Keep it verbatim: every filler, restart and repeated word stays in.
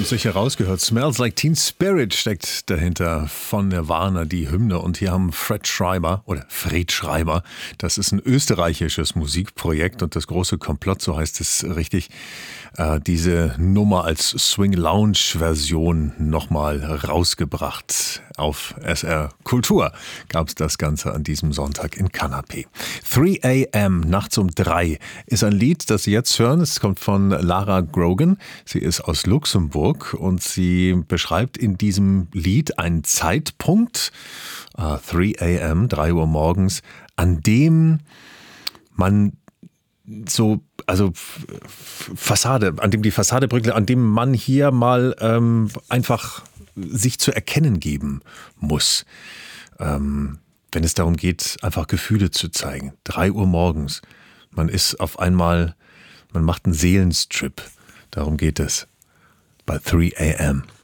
sicher rausgehört. Smells Like Teen Spirit steckt dahinter von Nirvana, die Hymne. Und hier haben Fred Schreiber, oder Fred Schreiber, das ist ein österreichisches Musikprojekt und das große Komplott, so heißt es richtig, äh, diese Nummer als Swing-Lounge-Version nochmal rausgebracht. Auf S R Kultur gab es das Ganze an diesem Sonntag in Kanapé. three a.m. nachts um drei ist ein Lied, das Sie jetzt hören. Es kommt von Lara Grogan. Sie ist aus Luxemburg und sie beschreibt in diesem Lied einen Zeitpunkt, uh, three a.m., drei Uhr morgens, an dem man so, also Fassade, an dem die Fassade bröckelt, an dem man hier mal ähm, einfach sich zu erkennen geben muss. Ähm, wenn es darum geht, einfach Gefühle zu zeigen. Drei Uhr morgens. Man ist auf einmal, man macht einen Seelenstrip. Darum geht es. Bei three a.m.